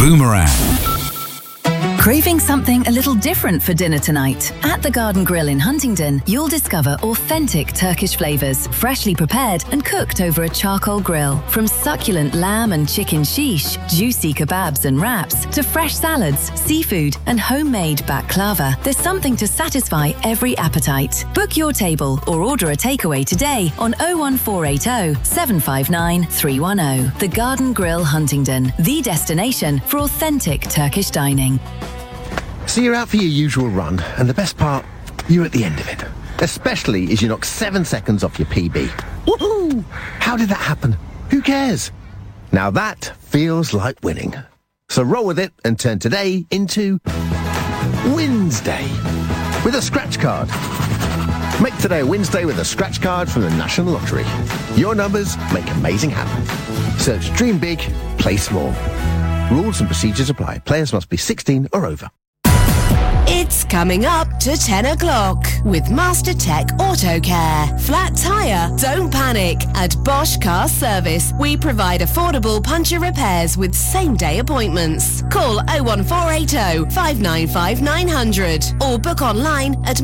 Boomerang. Craving something a little different for dinner tonight? At the Garden Grill in Huntingdon, you'll discover authentic Turkish flavours, freshly prepared and cooked over a charcoal grill. From succulent lamb and chicken sheesh, juicy kebabs and wraps, to fresh salads, seafood and homemade baklava, there's something to satisfy every appetite. Book your table or order a takeaway today on 01480 759 310. The Garden Grill Huntingdon, the destination for authentic Turkish dining. So you're out for your usual run, and the best part, you're at the end of it. Especially as you knock 7 seconds off your PB. Woohoo! How did that happen? Who cares? Now that feels like winning. So roll with it and turn today into Wednesday with a scratch card. Make today a Wednesday with a scratch card from the National Lottery. Your numbers make amazing happen. Search Dream Big, Play Small. Rules and procedures apply. Players must be 16 or over. It's coming up to 10 o'clock with Master Tech Auto Care. Flat tyre? Don't panic. At Bosch Car Service, we provide affordable puncture repairs with same-day appointments. Call 01480 595 900 or book online at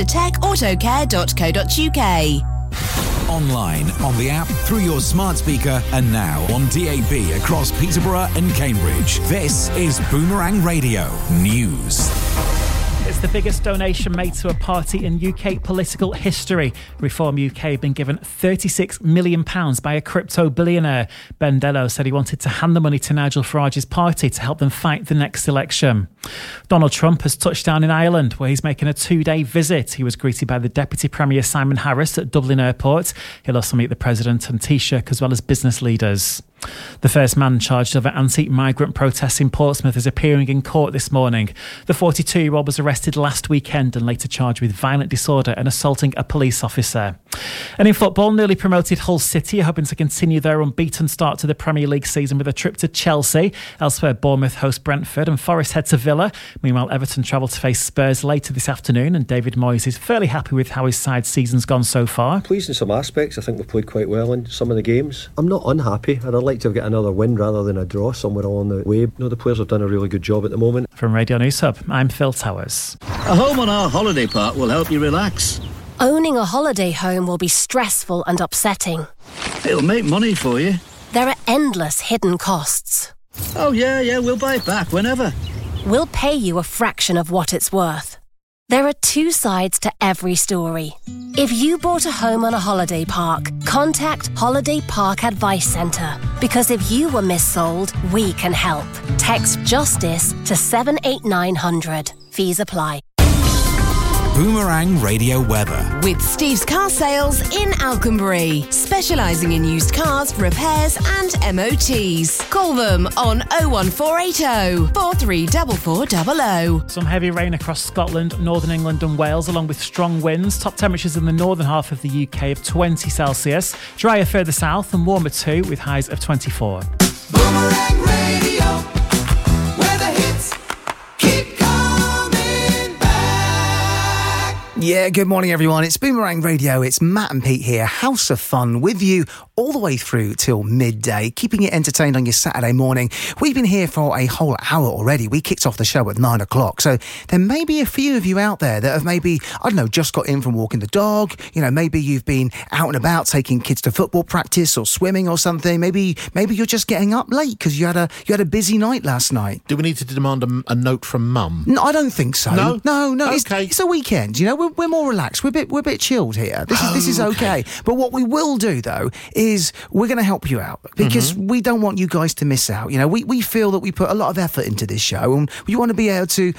mastertechautocare.co.uk. Online, on the app, through your smart speaker, and now on DAB across Peterborough and Cambridge. This is Boomerang Radio News. It's the biggest donation made to a party in UK political history. Reform UK have been given £36 million by a crypto billionaire. Ben Dello said he wanted to hand the money to Nigel Farage's party to help them fight the next election. Donald Trump has touched down in Ireland, where he's making a 2-day visit. He was greeted by the Deputy Premier Simon Harris at Dublin Airport. He'll also meet the President and Taoiseach, as well as business leaders. The first man charged over anti-migrant protests in Portsmouth is appearing in court this morning. The 42-year-old was arrested last weekend and later charged with violent disorder and assaulting a police officer. And in football, newly promoted Hull City are hoping to continue their unbeaten start to the Premier League season with a trip to Chelsea. Elsewhere, Bournemouth host Brentford and Forest head to Villa. Meanwhile, Everton travel to face Spurs later this afternoon, and David Moyes is fairly happy with how his side's season's gone so far. Pleased in some aspects. I think we've played quite well in some of the games. I'm not unhappy, and I'd like to get another win rather than a draw somewhere along the way. The players have done a really good job at the moment. From Radio News Hub, I'm Phil Towers. A home on our holiday park will help you relax. Owning a holiday home will be stressful and upsetting. It'll make money for you. There are endless hidden costs. Oh yeah, we'll buy it back whenever. We'll pay you a fraction of what it's worth. There are two sides to every story. If you bought a home on a holiday park, contact Holiday Park Advice Centre. Because if you were missold, we can help. Text JUSTICE to 78900. Fees apply. Boomerang Radio Weather. With Steve's Car Sales in Alconbury, specialising in used cars, repairs and MOTs. Call them on 01480 434400. Some heavy rain across Scotland, Northern England and Wales, along with strong winds. Top temperatures in the northern half of the UK of 20 Celsius. Drier further south and warmer too, with highs of 24. Boomerang Radio, where the hits keep coming back. Yeah, good morning everyone. It's Boomerang Radio. It's Matt and Pete here. House of Fun with you all the way through till midday, keeping you entertained on your Saturday morning. We've been here for a whole hour already. We kicked off the show at 9 o'clock. So there may be a few of you out there that have maybe, I don't know, just got in from walking the dog. You know, maybe you've been out and about taking kids to football practice or swimming or something. Maybe you're just getting up late because you had a busy night last night. Do we need to demand a note from Mum? No, I don't think so. No. Okay. It's a weekend. You know, we're more relaxed. We're a bit chilled here. This is okay. But what we will do though is we're going to help you out because we don't want you guys to miss out. You know, we feel that we put a lot of effort into this show and we want to be able to